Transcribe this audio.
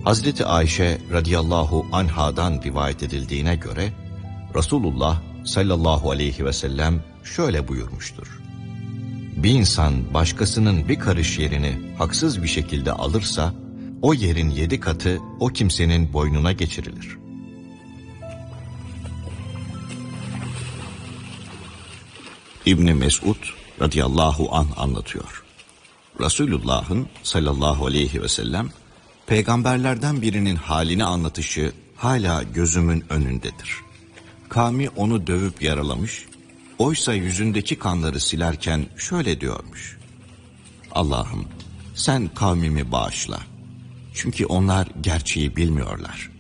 Hazreti Ayşe radıyallahu anhadan rivayet edildiğine göre Resulullah sallallahu aleyhi ve sellem şöyle buyurmuştur: Bir insan başkasının bir karış yerini haksız bir şekilde alırsa, o yerin 7 katı o kimsenin boynuna geçirilir. İbn Mesud radıyallahu anh anlatıyor. Resulullah'ın sallallahu aleyhi ve sellem peygamberlerden birinin halini anlatışı hala gözümün önündedir. Kavmi onu dövüp yaralamış, oysa yüzündeki kanları silerken şöyle diyormuş: Allah'ım sen kavmimi bağışla. Çünkü onlar gerçeği bilmiyorlar.